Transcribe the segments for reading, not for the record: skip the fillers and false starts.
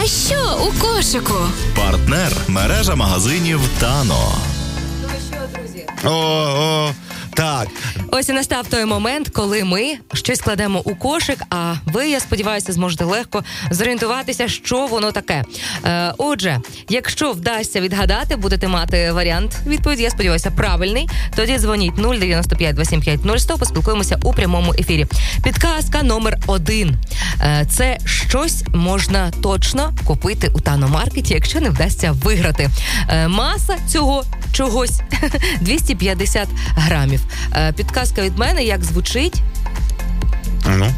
що у кошику? Партнер – мережа магазинів «Тано». Ну що, друзі? Так. Ось і настав той момент, коли ми щось кладемо у кошик, а ви, я сподіваюся, зможете легко зорієнтуватися, що воно таке. Отже, якщо вдасться відгадати, будете мати варіант відповіді, я сподіваюся, правильний, тоді дзвоніть 095 275 0100, поспілкуємося у прямому ефірі. Підказка номер 1. Це щось можна точно купити у Тано-маркеті, якщо не вдасться виграти. Маса цього чогось 250 грамів. Підказка від мене, як звучить? Ну.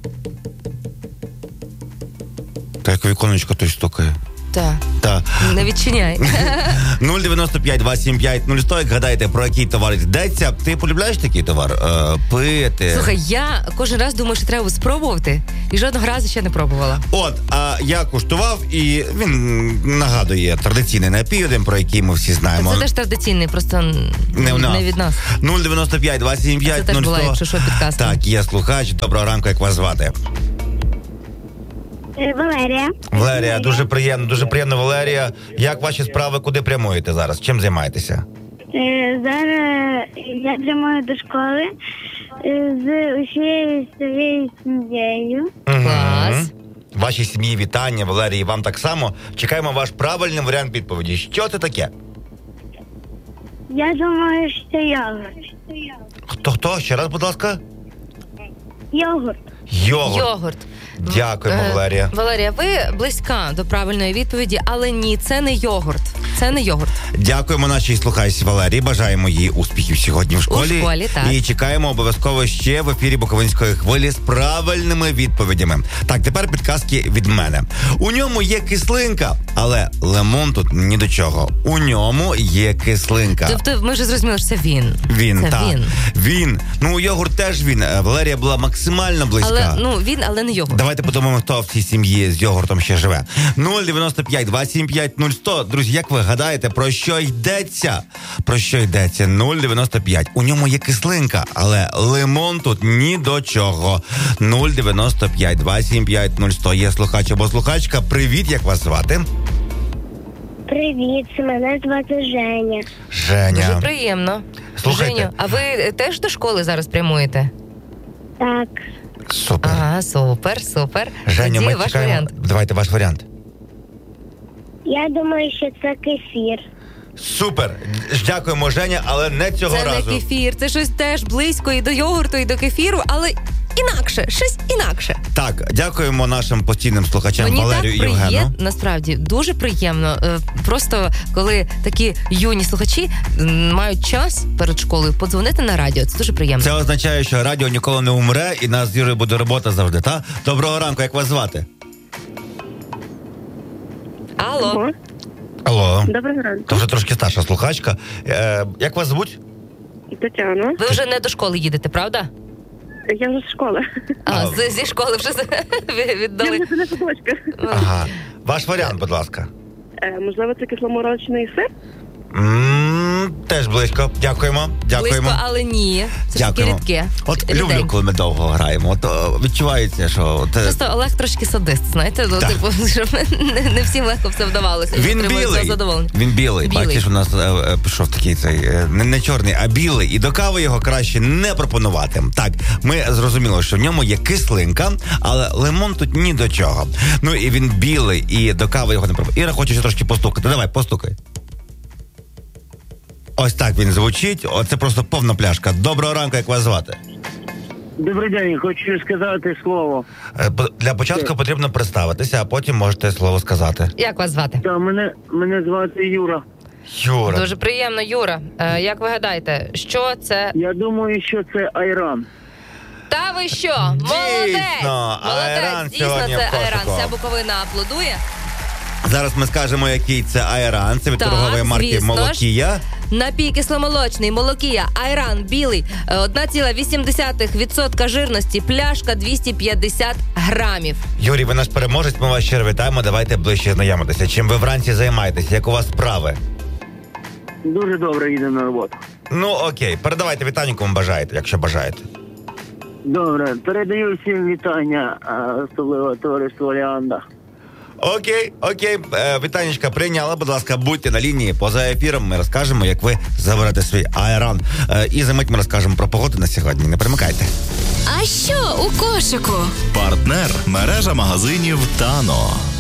Так, віконечко той стукає. Так. Не відчиняй. 095 275 0100, як гадаєте, про який товар йдеться. Ти полюбляєш такий товар? Пити? Слухай, я кожен раз думаю, що треба спробувати, і жодного разу ще не пробувала. Я куштував, і він нагадує традиційний напій, про який ми всі знаємо. Це теж традиційний, просто не від нас. 095 275 0100. Це теж була, якщо що, підказка. Так, є слухач. Доброго ранку, як вас звати? Валерія. Валерія, дуже приємно, Валерія. Як ваші справи, куди прямуєте зараз? Чим займаєтеся? Зараз я прямую до школи з усією своєю сім'єю. Клас. Вашій сім'ї вітання, Валерії, вам так само. Чекаємо ваш правильний варіант відповіді. Що це таке? Я думаю, що це йогурт. Хто? Ще раз, будь ласка. Йогурт. Йогурт. Дякуємо, Валерія. Валерія, ви близька до правильної відповіді, але ні, це не йогурт. Це не йогурт. Дякуємо нашій слухайці Валерії. Бажаємо їй успіхів сьогодні в школі. У школі, так. І чекаємо обов'язково ще в ефірі Буковинської хвилі з правильними відповідями. Так, тепер підказки від мене. У ньому є кислинка, але лимон тут ні до чого. У ньому є кислинка. Тобто ми вже зрозуміли, що це він. Він. Ну, йогурт теж він. Валерія була максимально близька. Але не йогурт. Давайте подумаємо, хто в цій сім'ї з йогуртом ще живе. 095 275 0100. Друзі, як ви гадаєте, про що йдеться? 095. У ньому є кислинка, але лимон тут ні до чого. 095 275 0100. Є слухач або слухачка. Привіт, як вас звати? Привіт, мене звати Женя. Женя. Дуже приємно. Слухайте. Женю, а ви теж до школи зараз прямуєте? Так. Супер. Ага, супер. Женя, Тоді ми ваш чекаємо. варіант. Давайте ваш варіант. Я думаю, що це кефір. Супер. Дякуємо, Женя, але не цього Це разу. не кефір, це щось теж близько і до йогурту, і до кефіру, але щось інакше. Так, дякуємо нашим постійним слухачам Валерію і Євгену. Приємно, насправді, дуже приємно. Просто, коли такі юні слухачі мають час перед школою подзвонити на радіо, це дуже приємно. Це означає, що радіо ніколи не умре, і нас з Юрою буде робота завжди, та? Доброго ранку, як вас звати? Алло. Доброго ранку. То вже трошки старша слухачка. Як вас звуть? Тетяна. Ви вже не до школи їдете, правда? Я вже з школи. Зі школи вже віддали. Я не садочка. Ага. Ваш варіант, будь ласка. Можливо, це кисломолочний сир? Теж близько. Дякуємо. Близько, але ні. Це таке рідке. От люблю, коли ми довго граємо. От відчувається, що... Просто Олег трошки садист, знаєте? Щоб не всім легко все вдавалося. Він білий. Бачиш, у нас пішов такий цей, не чорний, а білий. І до кави його краще не пропонувати. Так, ми зрозуміли, що в ньому є кислинка, але лимон тут ні до чого. Ну і він білий, і до кави його не пропонувати. Іра хоче ще трошки постукати. Давай, постукай. Ось так він звучить. Оце просто повна пляшка. Доброго ранку, як вас звати? Добрий день, хочу сказати слово. Для початку потрібно представитися, а потім можете слово сказати. Як вас звати? Так, мене звати Юра. Юра. Дуже приємно, Юра. Як ви гадаєте, що це? Я думаю, що це айран. Та ви що? Молодець! Айран Дійсно, сьогодні це в кошику. айран. Вся Буковина аплодує. Зараз ми скажемо, який це айран. Це від торгової марки звісно ж. Молокія. Напій кисломолочний, Молокія, айран, білий, 1,8% жирності, пляшка 250 грамів. Юрій, ви наш переможець, ми вас щиро вітаємо. Давайте ближче знайомитися. Чим ви вранці займаєтеся? Як у вас справи? Дуже добре їдемо на роботу. Ну, окей. Передавайте вітання, кому бажаєте, якщо бажаєте. Добре, передаю всім вітання, особливо товариству Олеанда. Окей. Вітанечка прийняла. Будь ласка, будьте на лінії. Поза ефіром ми розкажемо, як ви заберете свій айран. І за мить ми розкажемо про погоду на сьогодні. Не перемикайте. А що у кошику? Партнер мережа магазинів Тано.